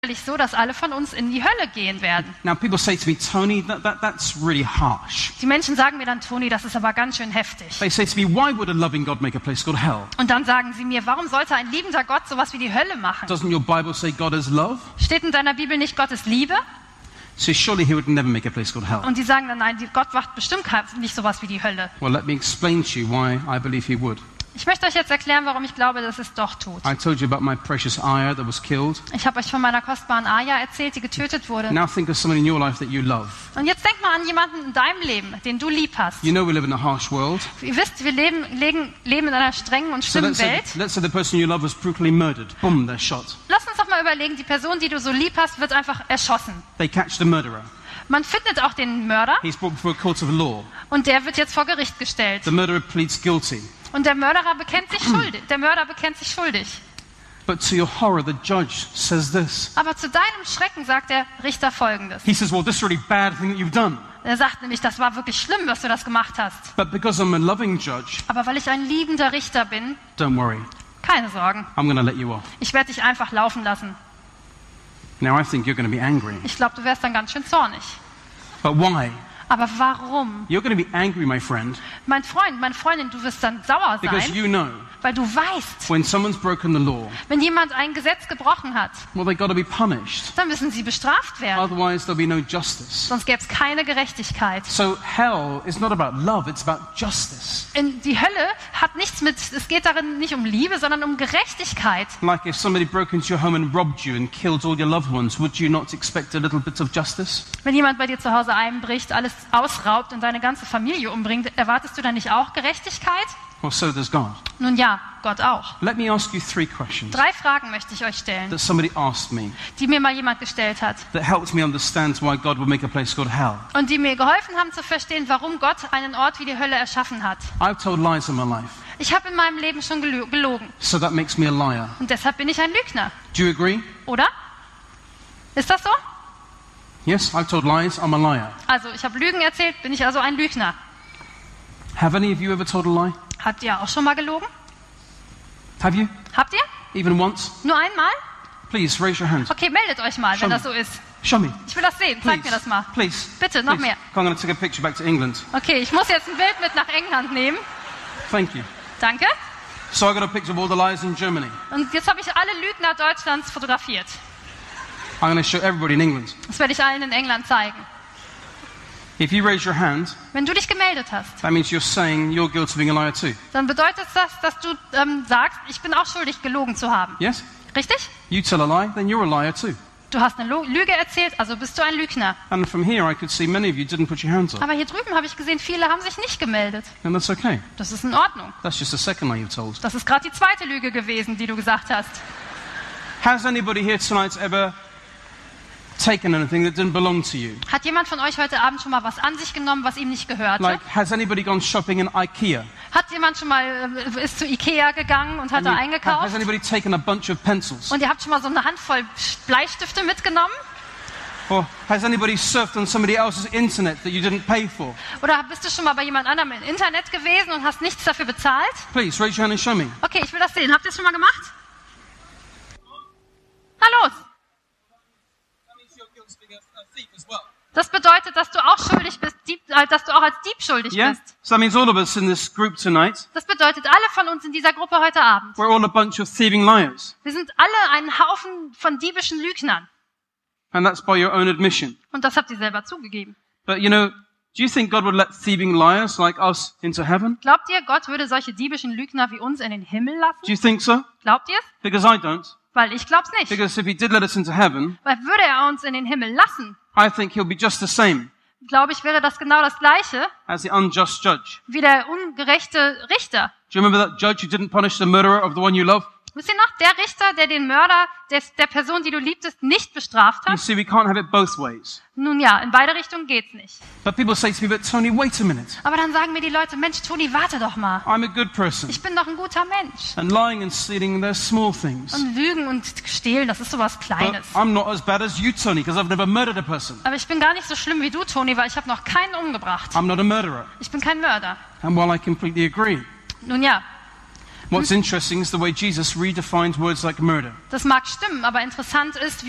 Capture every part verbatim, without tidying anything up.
so, dass alle von uns in die Hölle gehen werden. Now people say to me, Tony, that, that, that's really harsh. Die Menschen sagen mir dann, Toni, das ist aber ganz schön heftig. They say to me, why would a loving God make a place called hell? Und dann sagen sie mir, warum sollte ein liebender Gott sowas wie die Hölle machen? Doesn't your Bible say God is love? Steht in deiner Bibel nicht Gottes Liebe? So surely he would never make a place called hell. Und die sagen dann, nein, Gott macht bestimmt nicht sowas wie die Hölle. Well, let me explain to you why I believe he would. Ich möchte euch jetzt erklären, warum ich glaube, dass es doch tut. I told you about my precious Aya that was killed. Ich habe euch von meiner kostbaren Aya erzählt, die getötet wurde. Now think of somebody in your life that you love. Und jetzt denk mal an jemanden in deinem Leben, den du lieb hast. You know we live in a harsh world. Ihr wisst, wir leben, leben, leben in einer strengen und So schlimmen let's say, Welt. let's say the person you love was brutally murdered. Boom, they're shot. Lass uns doch mal überlegen, die Person, die du so lieb hast, wird einfach erschossen. They catch the murderer. Man findet auch den Mörder He's brought before a court of law. und der wird jetzt vor Gericht gestellt. The murderer pleads guilty. Und der Mörderer bekennt sich schuldig. Der Mörder bekennt sich schuldig. But to your horror, the judge says this. Aber zu deinem Schrecken sagt der Richter Folgendes. He says, well, this is a really bad thing that you've done. Er sagt nämlich, das war wirklich schlimm, was du das gemacht hast. But because I'm a loving judge, Aber weil ich ein liebender Richter bin, don't worry. keine Sorgen. I'm going to let you off. Ich werde dich einfach laufen lassen. Now I think you're going to be angry. Ich glaube, du wärst dann ganz schön zornig. But why? Aber warum? You're going to be angry, my friend, Mein Freund, meine Freundin, du wirst dann sauer because sein, you know weil du weißt, when someone's broken the law, wenn jemand ein Gesetz gebrochen hat, well, they've got to be punished. dann müssen sie bestraft werden. Otherwise, there'll be no justice. Sonst gäbe es keine Gerechtigkeit. So hell is not about love, it's about justice. In die Hölle hat nichts mit, es geht darin nicht um Liebe, sondern um Gerechtigkeit. Like if somebody broke into your home and robbed you and killed all your loved ones, would you not expect a little bit of justice? Wenn jemand bei dir zu Hause einbricht, alles ausraubt und deine ganze Familie umbringt, erwartest du dann nicht auch Gerechtigkeit? Well, so does God. Nun ja, Gott auch. Let me ask you three questions Drei Fragen möchte ich euch stellen, that somebody asked me die mir mal jemand gestellt hat that helped me understand why God would make a place called hell. und die mir geholfen haben zu verstehen, warum Gott einen Ort wie die Hölle erschaffen hat. I've told lies in my life, Ich habe in meinem Leben schon gelo- gelogen so that makes me a liar. und deshalb bin ich ein Lügner, Do you agree? oder? Ist das so? Yes, I've told lies, I'm a liar. Also, ich habe Lügen erzählt, bin ich also ein Lügner. Have any of you ever told a lie? Habt ihr auch schon mal gelogen? Have you? Habt ihr? Even once? Nur einmal? Please, raise your hand. Okay, meldet euch mal, Show wenn me. das so ist. Show me. Ich will das sehen, Please. zeigt mir das mal. Please. Bitte, noch Please. mehr. I'm going to take a picture back to England. Okay, ich muss jetzt ein Bild mit nach England nehmen. Thank you. Danke. So I got a picture of all the lies in Germany. Und jetzt habe ich alle Lügner Deutschlands fotografiert. I'm going to show everybody in England. Das werde ich allen in England zeigen. If you raise your hand, Wenn du dich gemeldet hast, that means you're saying you're guilty of being a liar too. dann bedeutet das, dass du ähm, sagst, ich bin auch schuldig, gelogen zu haben. Yes? Richtig? You tell a lie, then you're a liar too. Du hast eine Lo- Lüge erzählt, also bist du ein Lügner. And from here, I could see many of you didn't put your hands up. Aber hier drüben habe ich gesehen, viele haben sich nicht gemeldet. And that's okay. Das ist in Ordnung. That's just the second lie you've told. Das ist gerade die zweite Lüge gewesen, die du gesagt hast. Has anybody here tonight ever taken anything that didn't belong to you? Hat jemand von euch heute Abend schon mal was an sich genommen, was ihm nicht gehörte? Like, has anybody gone shopping in IKEA? Hat jemand schon mal äh, ist zu Ikea gegangen und hat And da you- ha- eingekauft? has anybody taken a bunch of pencils? Und ihr habt schon mal so eine Handvoll Bleistifte mitgenommen? Or has anybody surfed on somebody else's internet that you didn't pay for? Oder bist du schon mal bei jemand anderem im Internet gewesen und hast nichts dafür bezahlt? Please, raise your hand and show me. Okay, ich will das sehen. Habt ihr es schon mal gemacht? Na los! Das bedeutet, dass du auch schuldig bist, Dieb, äh, dass du auch als Dieb schuldig Yeah? bist. So that means all of us in this group tonight, Das bedeutet, alle von uns in dieser Gruppe heute Abend, we're all a bunch of thieving liars. wir sind alle ein Haufen von diebischen Lügnern. And that's by your own admission. Und das habt ihr selber zugegeben. But you know, do you think God would let thieving liars like us into heaven? Glaubt ihr, Gott würde solche diebischen Lügner wie uns in den Himmel lassen? Do you think so? Glaubt ihr es? Because I don't. Weil ich glaub's nicht. Because if he did let us into heaven, Weil würde er uns in den Himmel lassen, I think he'll be just the same glaube ich, wäre das genau das Gleiche as the unjust judge. wie der ungerechte Richter. Do you remember that judge who didn't punish the murderer of the one you love? Wisst ihr noch, der Richter, der den Mörder des, der Person, die du liebtest, nicht bestraft You hat? see, we can't have it both ways. Nun ja, in beide Richtungen geht's nicht. But people say to me, but Tony, wait a minute. Aber dann sagen mir die Leute, Mensch, Toni, warte doch mal. I'm a good person. Ich bin doch ein guter Mensch. And lying and stealing, they're small things. Und Lügen und Stehlen, das ist sowas But Kleines. I'm not as bad as you, Tony, because I've never murdered a person. Aber ich bin gar nicht so schlimm wie du, Toni, weil ich habe noch keinen umgebracht. I'm not a murderer. Ich bin kein Mörder. And while I completely agree, Nun ja, what's interesting is the way Jesus redefined words like murder. das mag stimmen, aber interessant ist, wie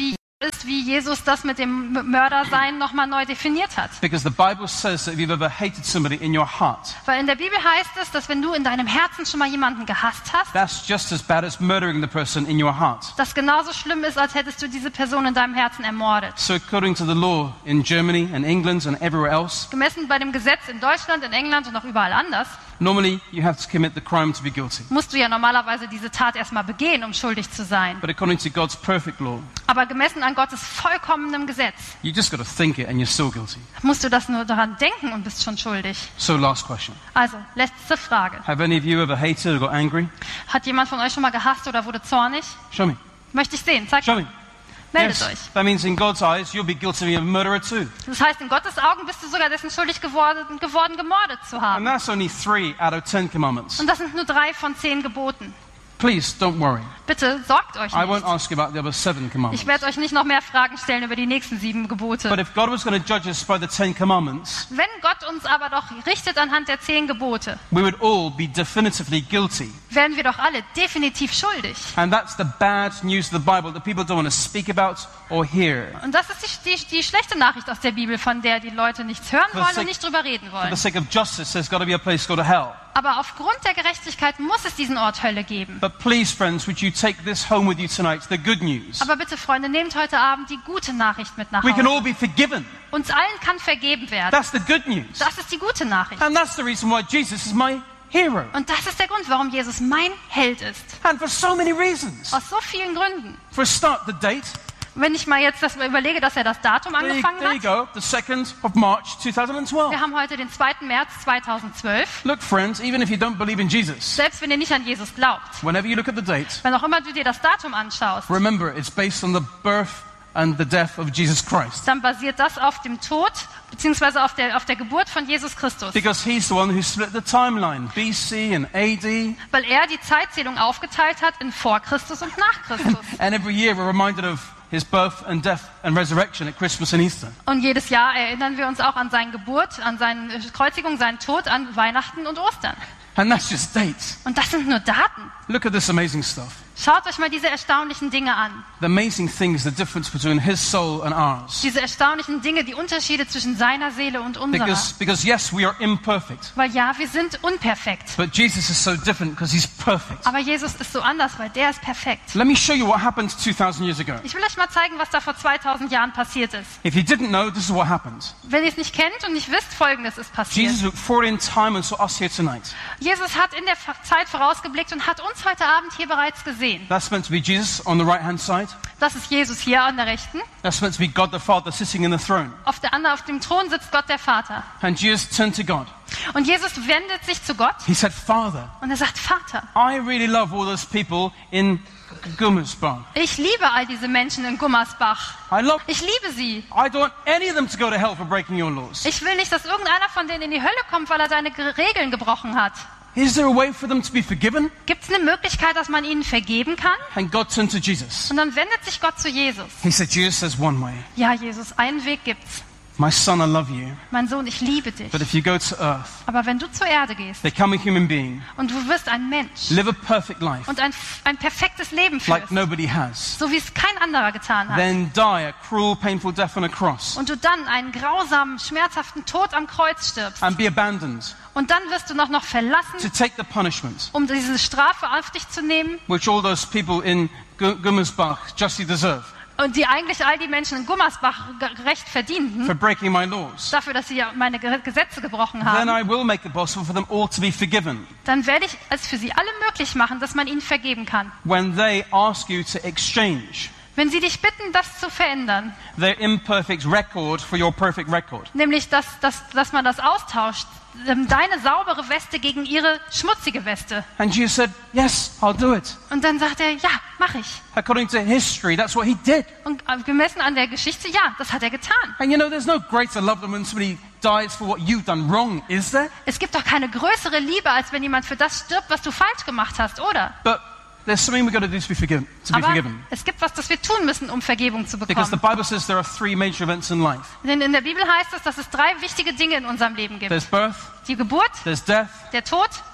ist, wie Jesus das mit dem Mördersein nochmal neu definiert hat. Because the Bible says that if you've ever hated somebody in your heart, Weil in der Bibel heißt es, dass wenn du in deinem Herzen schon mal jemanden gehasst hast, that's just as bad as murdering the person in your heart. das genauso schlimm ist, als hättest du diese Person in deinem Herzen ermordet. So according to the law in Germany and England and everywhere else, Gemessen bei dem Gesetz in Deutschland, in England und auch überall anders, normally you have to commit the crime to be guilty. musst du ja normalerweise diese Tat erstmal begehen, um schuldig zu sein. But according to God's perfect law, Aber gemessen an Gottes vollkommenem Gesetz you just got to think it and you're still guilty. musst du das nur daran denken und bist schon schuldig. So last question. Also, letzte Frage. Have any of you ever hated or got angry? Hat jemand von euch schon mal gehasst oder wurde zornig? Show me. Möchte ich sehen. Zeigt Show mal. me. Meldet Yes. euch. That means in God's eyes, you'll be guilty of being a murderer too. Das heißt, in Gottes Augen bist du sogar dessen schuldig geworden, geworden gemordet zu And haben. that's only three out of ten commandments. Und das sind nur drei von zehn Geboten. Please don't worry. Bitte sorgt euch I won't nicht. ask you about the other seven commandments. Ich werde euch nicht noch mehr Fragen stellen über die nächsten sieben Gebote. But if God was going to judge us by the Ten Commandments, Wenn Gott uns aber doch richtet anhand der zehn Gebote, we would all be definitively guilty. werden wir doch alle definitiv schuldig. And that's the bad news of the Bible that people don't want to speak about or hear. Und das ist die, die, die schlechte Nachricht aus der Bibel, von der die Leute nichts hören For the wollen und sake- nicht drüber reden For wollen. the sake of justice, there's got to be a place called hell. Aber aufgrund der Gerechtigkeit muss es diesen Ort Hölle geben. But please, friends, would you take this home with you tonight, the good news? Aber bitte, Freunde, nehmt heute Abend die gute Nachricht mit nach We can Hause. all be forgiven. Uns allen kann vergeben werden. That's the good news. Das ist die gute Nachricht. And that's the reason why Jesus is my hero. Und das ist der Grund, warum Jesus mein Held ist. And for so many reasons. Aus so vielen Gründen. For a start, the date. Wenn ich mal jetzt das überlege, dass er das Datum There you, angefangen there you hat. go, the second of March two thousand twelve. Wir haben heute den zweiten März zweitausendzwölf. Look, friends, even if you don't believe in Jesus, Selbst wenn ihr nicht an Jesus glaubt, whenever you look at the date, wenn auch immer du dir das Datum anschaust, remember it's based on the birth and the death of Jesus Christ. dann basiert das auf dem Tod bzw. auf der, auf der Geburt von Jesus Christus. Because he's the one who split the timeline, B C and A D. Weil er die Zeitzählung aufgeteilt hat in vor Christus und nach Christus. And every year we're reminded of his birth and death and resurrection at Christmas and Easter. Und jedes Jahr erinnern wir uns auch an seine Geburt, an seine Kreuzigung, seinen Tod, an Weihnachten und Ostern. And that's just dates. Und das sind nur Daten. Look at this amazing stuff. Schaut euch mal diese erstaunlichen Dinge an. The amazing thing is the difference between his soul and ours. Diese erstaunlichen Dinge, die Unterschiede zwischen seiner Seele und unserer. Because, because yes, we are imperfect. Weil ja, wir sind unperfekt. But Jesus is so different because he's perfect. Aber Jesus ist so anders, weil der ist perfekt. Let me show you what happened two thousand years ago. Ich will euch mal zeigen, was da vor zweitausend Jahren passiert ist. If you didn't know, this is what happened. Wenn ihr es nicht kennt und nicht wisst, Folgendes ist passiert. Jesus looked forward in time and saw us here tonight. Jesus hat in der Zeit vorausgeblickt und hat uns heute Abend hier bereits gesehen. That's meant to be Jesus on the right-hand side. Das ist Jesus hier an der Rechten. That's meant to be God the Father sitting in the throne. Auf, der anderen, auf dem Thron sitzt Gott der Vater. And Jesus turned to God. Und Jesus wendet sich zu Gott He said, Father, und er sagt, Vater, I really love all those people in Gummersbach. ich liebe all diese Menschen in Gummersbach. I love, Ich liebe sie. I don't want any of them to go to hell for breaking your laws. Ich will nicht, dass irgendeiner von denen in die Hölle kommt, weil er seine Ge- Regeln gebrochen hat. Is there a way for them to be forgiven? Gibt es eine Möglichkeit, dass man ihnen vergeben kann? And God turned to Jesus. Und dann wendet sich Gott zu Jesus. He said, Jesus, there's one way. Ja, Jesus, einen Weg gibt's. My son, I love you. Mein Sohn, ich liebe dich. But if you go to earth, Aber wenn du zur Erde gehst become a human being, und du wirst ein Mensch live a perfect life und ein, ein perfektes Leben like führst, nobody has, so wie es kein anderer getan hat, then die a cruel, painful death on a cross und du dann einen grausamen, schmerzhaften Tod am Kreuz stirbst, and be abandoned und dann wirst du noch noch to verlassen, take the punishment um diese Strafe auf dich zu nehmen, which all those people in Gu- Gummersbach justly deserve und die eigentlich all die Menschen in Gummersbach gerecht verdienten, for breaking my laws, dafür, dass sie ja meine Ge- Gesetze gebrochen then haben, I will make it possible for them all to be forgiven dann werde ich es für sie alle möglich machen, dass man ihnen vergeben kann. when they ask you to exchange Wenn sie dich bitten, das zu verändern, their imperfect record for your perfect record. nämlich dass, dass, dass man das austauscht, ähm, deine saubere Weste gegen ihre schmutzige Weste. And Jesus said, yes, I'll do it. Und dann sagt er, ja, mach ich. According to history, that's what he did. Und äh, gemessen an der Geschichte, ja, das hat er getan. And you know, there's no greater love than when somebody dies for what you've done wrong, is there? Es gibt doch keine größere Liebe, als wenn jemand für das stirbt, was du falsch gemacht hast, oder? But there's something we've got to do to be forgiven. To be Aber forgiven. es gibt was, das wir tun müssen, um Vergebung zu Because the bekommen. Bible says there are three major events in life. Denn in der Bibel heißt es, dass es drei wichtige Dinge in unserem Leben gibt. There's birth, Die Geburt, there's death, der Tod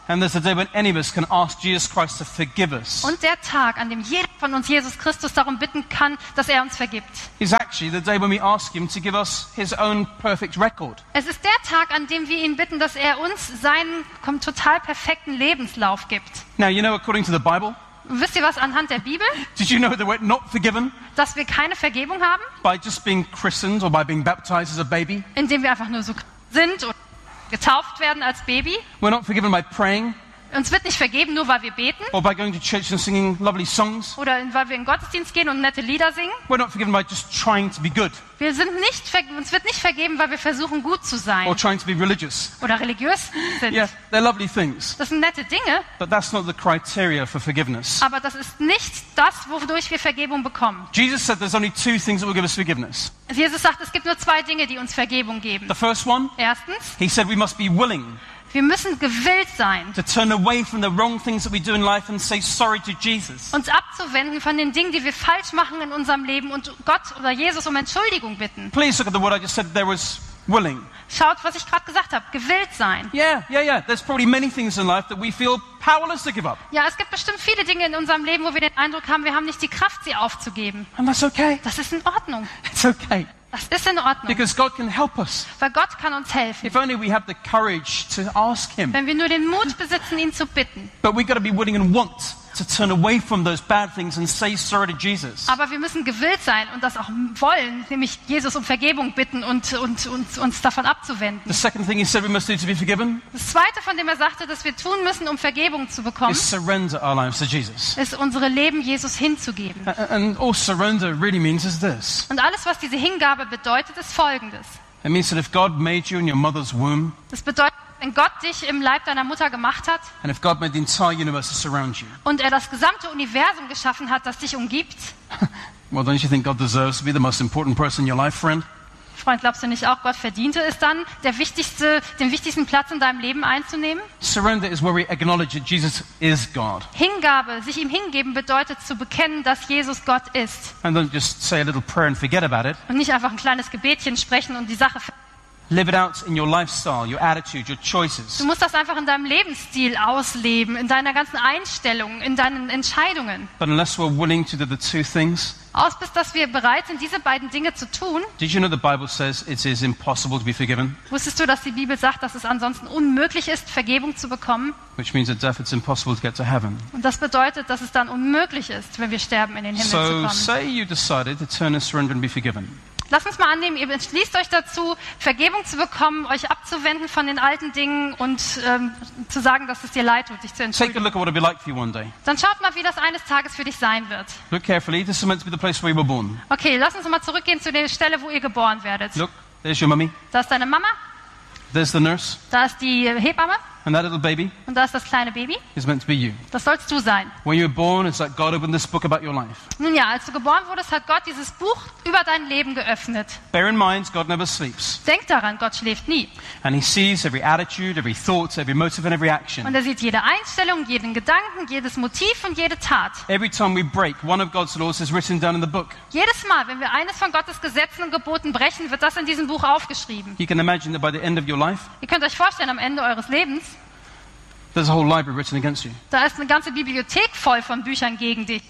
And there's a day when any of us can ask Jesus Christ to forgive us. Und der Tag, an dem jeder von uns Jesus Christus darum bitten kann, dass er uns vergibt. Is actually the day when we ask him to give us his own perfect record. Es ist der Tag, an dem wir ihn bitten, dass er uns seinen total perfekten Lebenslauf gibt. Now, you know, according to the Bible, Und wisst ihr was anhand der Bibel? did you know that we're not forgiven Dass wir keine Vergebung haben, by just being christened or by being baptized as a baby? indem wir einfach nur so sind oder getauft werden als Baby. We're not forgiven by praying Uns wird nicht vergeben, nur weil wir beten or by going to church and singing lovely songs. oder weil wir in den Gottesdienst gehen und nette Lieder singen. We're not forgiven by just trying to be good Wir sind nicht, ver- uns wird nicht vergeben, weil wir versuchen, gut zu sein or trying to be religious. oder religiös sind. Yeah, they're lovely things, Das sind nette Dinge, but that's not the criteria for forgiveness. aber das ist nicht das, wodurch wir Vergebung bekommen. Jesus said there's only two things that will give us forgiveness. Jesus sagt, es gibt nur zwei Dinge, die uns Vergebung geben. The first one, Erstens, he said we must be willing wir müssen gewillt sein, to turn away from the wrong things that we do in life and say sorry to Jesus. uns abzuwenden von den Dingen, die wir falsch machen in unserem Leben und Gott oder Jesus um Entschuldigung bitten. Please look at the word I just said there was willing. Schaut, was ich gerade gesagt habe, gewillt sein. Yeah, yeah, yeah. There's probably many things in life that we feel powerless to give up. Ja, es gibt bestimmt viele Dinge in unserem Leben, wo wir den Eindruck haben, wir haben nicht die Kraft, sie aufzugeben. And that's okay. Das ist in Ordnung. It's okay. Das ist in Ordnung, Because God can help us. weil Gott kann uns helfen. If only we have the courage to ask him. Wenn wir nur den Mut besitzen, ihn zu bitten. But we've got to be willing and want to turn away from those bad things and say sorry to Jesus. Aber wir müssen gewillt sein und das auch wollen, nämlich Jesus um Vergebung bitten und, und, und uns davon abzuwenden. The second thing he said we must do to be forgiven Das Zweite, von dem er sagte, dass wir tun müssen, um Vergebung zu bekommen, is surrender our lives to Jesus. ist unsere Leben Jesus hinzugeben. A- And all surrender really means is this. Und alles, was diese Hingabe bedeutet, ist Folgendes. It means that if God made you in your mother's womb, Das bedeutet, wenn Gott dich im Leib deiner Mutter gemacht hat and if God made the entire universe to surround you, und er das gesamte Universum geschaffen hat, das dich umgibt, well, don't you think God deserves to be the most important person in your life, friend? Freund, glaubst du nicht auch, Gott verdiente es dann, der wichtigste, den wichtigsten Platz in deinem Leben einzunehmen? Surrender is where we acknowledge that Jesus is God. Hingabe, sich ihm hingeben, bedeutet zu bekennen, dass Jesus Gott ist. And don't just say a little prayer and forget about it. Und nicht einfach ein kleines Gebetchen sprechen und die Sache ver- Live it out in your lifestyle, your attitude, your choices. Du musst das einfach in deinem Lebensstil ausleben, in deiner ganzen Einstellung, in deinen Entscheidungen. But unless we're willing to do the two things, Aus bis, dass wir bereit sind, diese beiden Dinge zu tun. did you know the Bible says it is impossible to be forgiven? Wusstest du, dass die Bibel sagt, dass es ansonsten unmöglich ist, Vergebung zu bekommen? Which means at death it's impossible to get to heaven. Und das bedeutet, dass es dann unmöglich ist, wenn wir sterben, in den Himmel zu So kommen. say you decided to turn and surrender and be forgiven. Lasst uns mal annehmen, ihr entschließt euch dazu, Vergebung zu bekommen, euch abzuwenden von den alten Dingen und ähm, zu sagen, dass es dir leid tut, dich zu Take a entschuldigen. look at what it'll be like for you one day. Dann schaut mal, wie das eines Tages für dich sein wird. Look carefully. This is meant to be the place where you were born. Okay, lass uns mal zurückgehen zu der Stelle, wo ihr geboren werdet. Look, there's your mummy. Da ist deine Mama, There's the nurse. da ist die Hebamme And that little baby und da ist das kleine Baby. is meant to be you. Das sollst du sein. When you were born, it's like God opened this book about your life. Nun ja, als du geboren wurdest, hat Gott dieses Buch über dein Leben geöffnet. Bear in mind, God never sleeps. Denk daran, Gott schläft nie. And he sees every attitude, every thought, every motive, and every Und action. er sieht jede Einstellung, jeden Gedanken, jedes Motiv und jede Tat. Every time we break one of God's laws is written down in the book. Jedes Mal, wenn wir eines von Gottes Gesetzen und Geboten brechen, wird das in diesem Buch aufgeschrieben. You can imagine that by the end of your life, Ihr könnt euch vorstellen, am Ende eures Lebens, there's a whole library written against you. da ist eine ganze Bibliothek voll von Büchern gegen dich.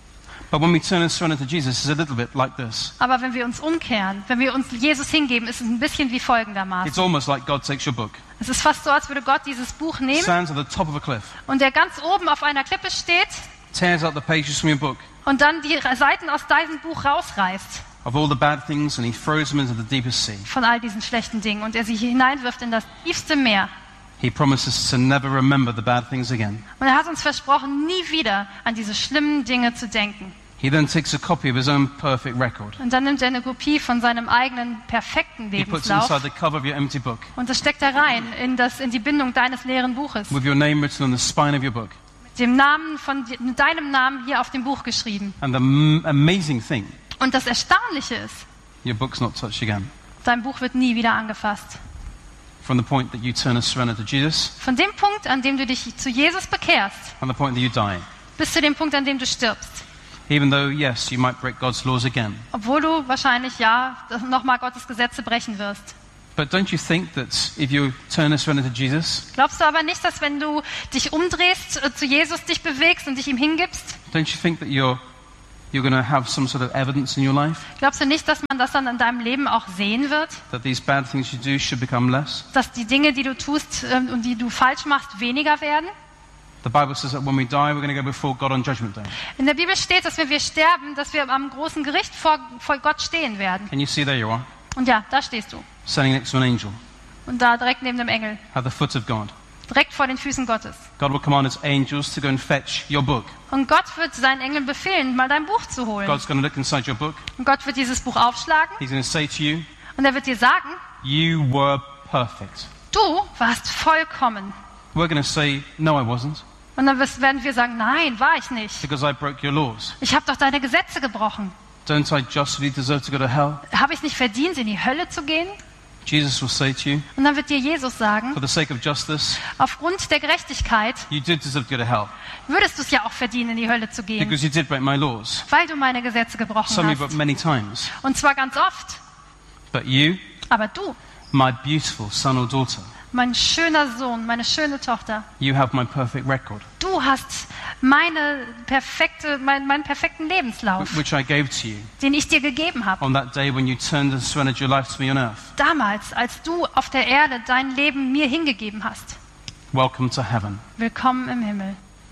But when we turn and surrender to Jesus, it's a little bit like this. Aber wenn wir uns umkehren, wenn wir uns Jesus hingeben, ist es ein bisschen wie folgendermaßen. It's almost like God takes your book, Es ist fast so, als würde Gott dieses Buch nehmen stands at the top of a cliff, und der ganz oben auf einer Klippe steht tears out the pages from your book und dann die Seiten aus diesem Buch rausreißt of all the bad things and he throws them into the deepest sea. von all diesen schlechten Dingen und er sie hineinwirft in das tiefste Meer. He promises to never remember the bad things again. Und er hat uns versprochen, nie wieder an diese schlimmen Dinge zu denken. He then takes a copy of his own perfect record. Und dann nimmt er eine Kopie von seinem eigenen perfekten He puts it inside Lebenslauf the cover of your empty book und das steckt er rein in, das, in die Bindung deines leeren Buches. with your name written on the spine of your book. Mit dem Namen von di- mit deinem Namen hier auf dem Buch geschrieben. And the m- amazing thing, Und das Erstaunliche ist, your book's not touched again. dein Buch wird nie wieder angefasst. From the point that you turn and surrender to Jesus, Von dem Punkt, an dem du dich zu Jesus bekehrst, and the point that you die. bis zu dem Punkt, an dem du stirbst. Even though, yes, you might break God's laws again. Obwohl du wahrscheinlich, ja, nochmal Gottes Gesetze brechen wirst. But don't you think that if you turn and surrender to Jesus, Glaubst du aber nicht, dass wenn du dich umdrehst, äh, zu Jesus dich bewegst und dich ihm hingibst, don't you think that you're you're going to have some sort of evidence in your life glaubst du nicht, dass man das dann in deinem Leben auch sehen wird? that these bad things you do should become less? Dass die Dinge, die du tust ähm, und die du falsch machst, weniger werden? The Bible says that when we die, we're going to go before God on Judgment Day. In der Bibel steht, dass wenn wir sterben, dass wir am großen Gericht vor, vor Gott stehen werden. Can you see? There you are, Und ja, da stehst du. standing next to an angel Und da direkt neben dem Engel. at the foot of God. Direkt vor den Füßen Gottes. God will command his angels to go and fetch your book. Und Gott wird seinen Engeln befehlen, mal dein Buch zu holen. God's going to look inside your book. Und Gott wird dieses Buch aufschlagen He's going to say to you, und er wird dir sagen, you were perfect. du warst vollkommen. We're going to say, no, I wasn't, Und dann wirst- werden wir sagen, nein, war ich nicht. because I broke your laws. Ich habe doch deine Gesetze gebrochen. Don't I justly deserve to go to hell? Habe ich nicht verdient, in die Hölle zu gehen? Jesus will say to you, Und dann wird dir Jesus sagen, for the sake of justice, aufgrund der Gerechtigkeit you did deserve to go to hell, würdest du es ja auch verdienen, in die Hölle zu gehen, because you did break my laws. weil du meine Gesetze gebrochen Some of you, but hast. many times. Und zwar ganz oft. But you, Aber du, my beautiful son or daughter, mein schöner Sohn, meine schöne Tochter, you have my perfect record, du hast meine perfekte, mein, meinen perfekten Lebenslauf, which I gave to you den ich dir gegeben habe. on that day when you turned and surrendered your life to me on earth. Damals, als du auf der Erde dein Leben mir hingegeben hast. Welcome to heaven. Willkommen im Himmel.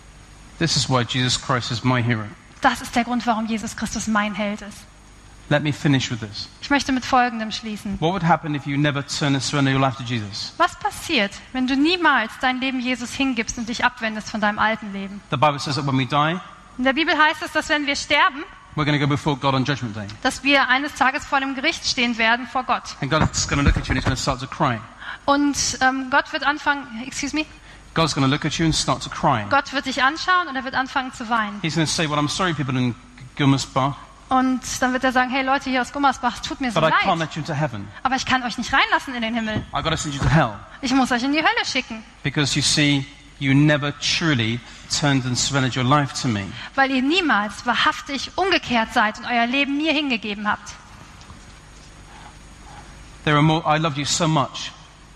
This is why Jesus Christ is my hero. Das ist der Grund, warum Jesus Christus mein Held ist. Let me finish with this. Ich möchte mit Folgendem schließen. What would happen if you never turn and surrender your life to Jesus? Was passiert, wenn du niemals dein Leben Jesus hingibst und dich abwendest von deinem alten Leben? The Bible says that when we die, In der Bibel heißt es, dass wenn wir sterben, we're going to go before God on Judgment Day. dass wir eines Tages vor dem Gericht stehen werden vor Gott. And God's going to look at you and he's going to start to cry. Und ähm, Gott wird anfangen, excuse me, God's going to look at you and start to cry. Gott wird dich anschauen und er wird anfangen zu weinen. He's going to say, well, I'm sorry, people in Gummersbach, Und dann wird er sagen, hey Leute hier aus Gummersbach, es tut mir so but I can't leid, let you into heaven. aber ich kann euch nicht reinlassen in den Himmel. I've got to send you to hell. Ich muss euch in die Hölle schicken, Because you see, you never truly turned and surrendered your life to me. weil ihr niemals wahrhaftig umgekehrt seid und euer Leben mir hingegeben habt. There are more, I love you so much.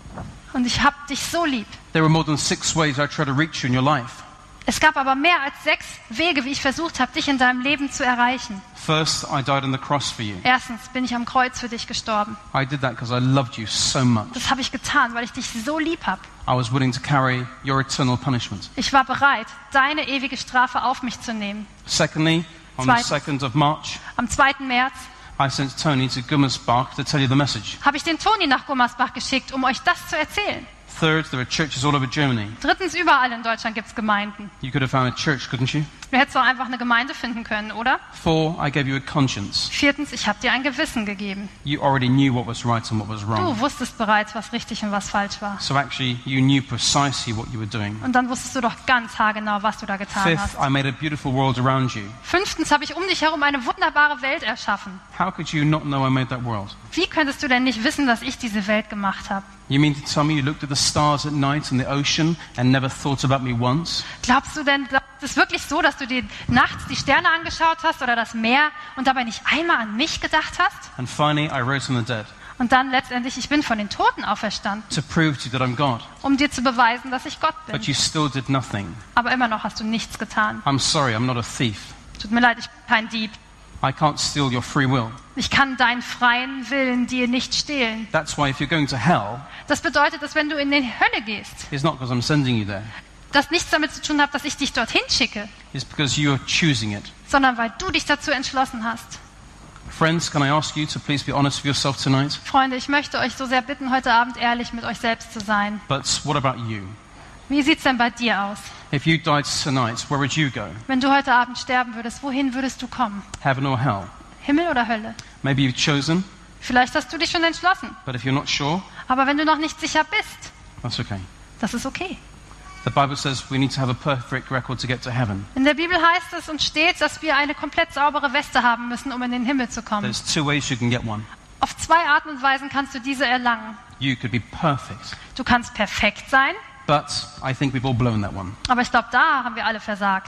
Und ich hab dich so lieb. There are more than six ways I try to reach you in your life. Es gab aber mehr als sechs Wege, wie ich versucht habe, dich in deinem Leben zu erreichen. First, I died on the cross for you. Erstens bin ich am Kreuz für dich gestorben. I did that because I loved you so much. Das habe ich getan, weil ich dich so lieb habe. I was willing to carry your eternal punishment. Ich war bereit, deine ewige Strafe auf mich zu nehmen. Secondly, on the Zweitens. second of March, Am zweiten März I sent Tony to Gummersbach to tell you the message. habe ich den Toni nach Gummersbach geschickt, um euch das zu erzählen. Third, there are churches all over Germany. Drittens, überall in Deutschland gibt es Gemeinden. You could have found a church, couldn't you? Du hättest doch einfach eine Gemeinde finden können, oder? Four, I gave you a conscience. Viertens, ich habe dir ein Gewissen gegeben. You already knew what was right and what was wrong. Du wusstest bereits, was richtig und was falsch war. So actually, you knew precisely what you were doing. Und dann wusstest du doch ganz haargenau, was du da getan Fifth, hast. I made a beautiful world around you. Fünftens habe ich um dich herum eine wunderbare Welt erschaffen. How could you not know I made that world? Wie könntest du denn nicht wissen, dass ich diese Welt gemacht habe? You mean to tell me you looked at the stars at night and the ocean and never thought about me once? Glaubst du denn, glaub, ist es wirklich so, dass du dir nachts die Sterne angeschaut hast oder das Meer und dabei nicht einmal an mich gedacht hast? And finally, I rose from the dead Und dann letztendlich, ich bin von den Toten auferstanden, to prove to you that I'm God. um dir zu beweisen, dass ich Gott bin. But you still did nothing. Aber immer noch hast du nichts getan. I'm sorry, I'm not a thief. Tut mir leid, ich bin kein Dieb. I can't steal your free will. Ich kann deinen freien Willen dir nicht stehlen. That's why if you're going to hell, Das bedeutet, dass wenn du in die Hölle gehst, it's not because I'm sending you there. das nichts damit zu tun hat, dass ich dich dorthin schicke, It's because you're choosing it. sondern weil du dich dazu entschlossen hast. Friends, can I ask you to please be honest with yourself tonight? Freunde, ich möchte euch so sehr bitten, heute Abend ehrlich mit euch selbst zu sein. But what about you? Wie sieht's denn bei dir aus? If you died tonight, where would you go? Wenn du heute Abend sterben würdest, wohin würdest du kommen? Heaven or hell? Himmel oder Hölle? Maybe you've chosen, Vielleicht hast du dich schon entschlossen. but if you're not sure, Aber wenn du noch nicht sicher bist, that's okay. das ist okay. The Bible says we need to have a perfect record to get to heaven. In der Bibel heißt es und steht, dass wir eine komplett saubere Weste haben müssen, um in den Himmel zu kommen. There's two ways you can get one. Auf zwei Arten und Weisen kannst du diese erlangen. You could be perfect, Du kannst perfekt sein, but I think we've all blown that one. aber ich glaube, da haben wir alle versagt.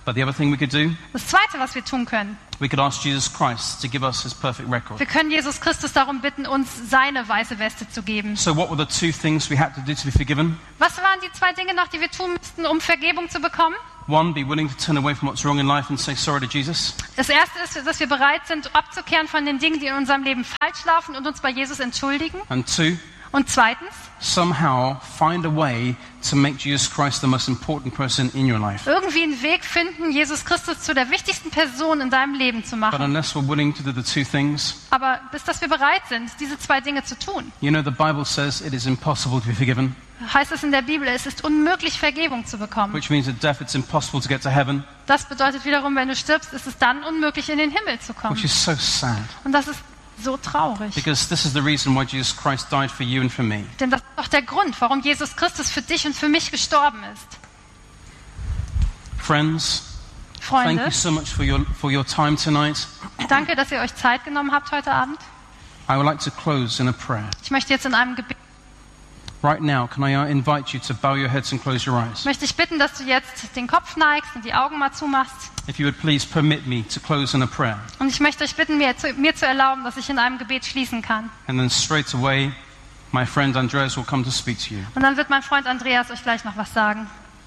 But the other thing we could do, Das Zweite, was wir tun können, we could ask Jesus Christ to give us his perfect record. wir können Jesus Christus darum bitten, uns seine weiße Weste zu geben. So what were the two things we had to do to be forgiven? Was waren die zwei Dinge noch, die wir tun müssten, um Vergebung zu bekommen? One, be willing to turn away from what's wrong in life and say sorry to Jesus. Das Erste ist, dass wir bereit sind, abzukehren von den Dingen, die in unserem Leben falsch laufen und uns bei Jesus entschuldigen. And two, Und zweitens, somehow find a way to make Jesus Christ the most important person in your life. irgendwie einen Weg finden, Jesus Christus zu der wichtigsten Person in deinem Leben zu But machen. unless we're willing to do the two things, Aber bis dass wir bereit sind, diese zwei Dinge zu tun, you know the Bible says it is impossible to be forgiven, heißt es in der Bibel, es ist unmöglich, Vergebung zu bekommen. which means at death it's impossible to get to heaven, Das bedeutet wiederum, wenn du stirbst, ist es dann unmöglich, in den Himmel zu kommen. which is so sad. Und das ist so traurig. Because this is the reason why Jesus Christ died for you and for me. Denn das ist doch der Grund, warum Jesus Christus für dich und für mich gestorben ist. Friends, thank Freunde, you so much for your, for your time tonight. danke, dass ihr euch Zeit genommen habt heute Abend. I would like to close in a prayer. Ich möchte jetzt in einem Gebet, Right now, can I uh, invite you to bow your heads and close your eyes? möchte ich bitten, dass du jetzt den Kopf neigst und die Augen mal zumachst. If you would please permit me to close in a prayer. Und ich möchte euch bitten, mir zu, mir zu erlauben, dass ich in einem Gebet schließen kann. And then straight away, my friend Andreas will come to speak to you. Und dann wird mein Freund Andreas euch gleich noch was sagen.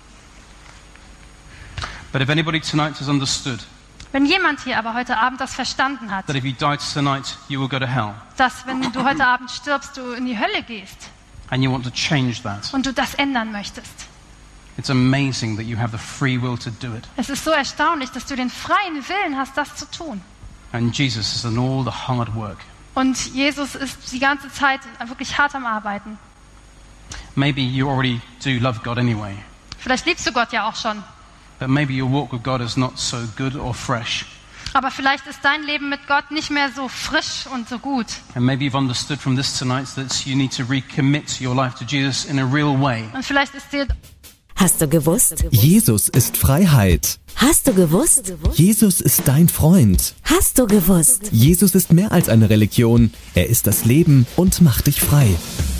But if anybody tonight has understood Wenn jemand hier aber heute Abend das verstanden hat, that if you died tonight, you will go to hell, dass wenn du heute Abend stirbst, du in die Hölle gehst and you want to change that, und du das ändern möchtest. it's amazing that you have the free will to do it. Es ist so erstaunlich, dass du den freien Willen hast, das zu tun. And Jesus has done all the hard work. Und Jesus ist die ganze Zeit wirklich hart am Arbeiten. Maybe you already do love God anyway, Vielleicht liebst du Gott ja auch schon. but maybe your walk with God is not so good or fresh. Aber vielleicht ist dein Leben mit Gott nicht mehr so frisch und so gut. And maybe you've understood from this tonight that you need to recommit your life to Jesus in a real way. Und vielleicht ist dir... Hast du gewusst? Jesus ist Freiheit. Hast du gewusst? Jesus ist dein Freund. Hast du gewusst? Jesus ist mehr als eine Religion. Er ist das Leben und macht dich frei.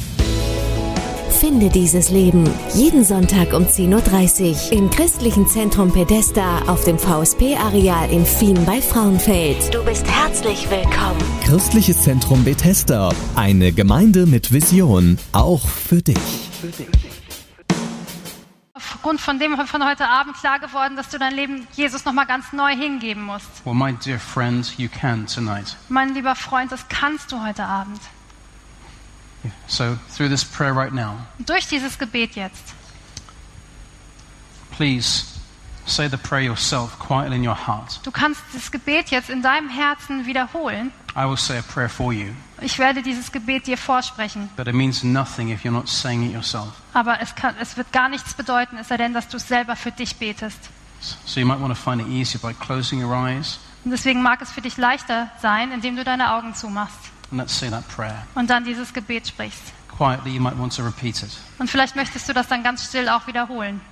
Finde dieses Leben jeden Sonntag um zehn Uhr dreißig im christlichen Zentrum Pedesta auf dem V S P-Areal in Fien bei Frauenfeld. Du bist herzlich willkommen. Christliches Zentrum Bethesda. Eine Gemeinde mit Vision. Auch für dich. Aufgrund von dem von heute Abend klar geworden, dass du dein Leben Jesus nochmal ganz neu hingeben musst. Well, my dear friend, you can tonight. Mein lieber Freund, das kannst du heute Abend. So through this prayer right now, Und durch dieses Gebet jetzt, please say the prayer yourself quietly in your heart. du kannst das Gebet jetzt in deinem Herzen wiederholen. I will say a prayer for you, Ich werde dieses Gebet dir vorsprechen. but it means nothing if you're not saying it yourself. Aber es, kann, es wird gar nichts bedeuten, es sei denn, dass du es selber für dich betest. So you might want to find it easier by closing your eyes, Und deswegen mag es für dich leichter sein, indem du deine Augen zumachst and let's say that prayer. und dann dieses Gebet sprichst. Quietly, you might want to repeat it. Und vielleicht möchtest du das dann ganz still auch wiederholen.